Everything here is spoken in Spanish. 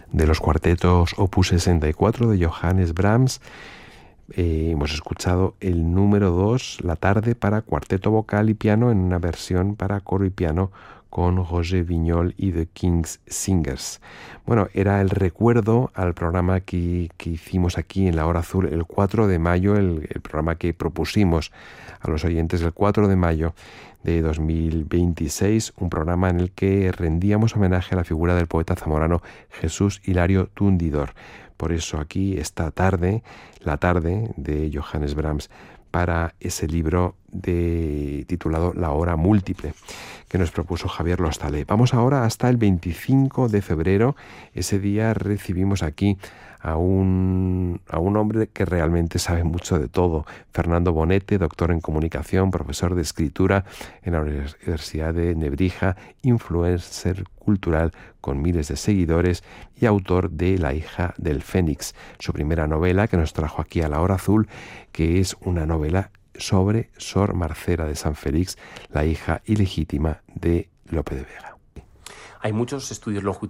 de los cuartetos Opus 64 de Johannes Brahms. Hemos escuchado el número 2, La tarde, para cuarteto vocal y piano, en una versión para coro y piano con Roger Vignol y The King's Singers. Bueno, era el recuerdo al programa que hicimos aquí en La Hora Azul el 4 de mayo, el programa que propusimos a los oyentes el 4 de mayo de 2026, un programa en el que rendíamos homenaje a la figura del poeta zamorano Jesús Hilario Tundidor. Por eso aquí esta tarde, La tarde de Johannes Brahms, para ese libro titulado La hora múltiple, que nos propuso Javier Lostalé. Vamos ahora hasta el 25 de febrero. Ese día recibimos aquí a un hombre que realmente sabe mucho de todo. Fernando Bonete, doctor en comunicación, profesor de escritura en la Universidad de Nebrija, influencer cultural con miles de seguidores y autor de La hija del Fénix, su primera novela que nos trajo aquí a La Hora Azul, que es una novela sobre Sor Marcela de San Félix, la hija ilegítima de Lope de Vega. Hay muchos estudios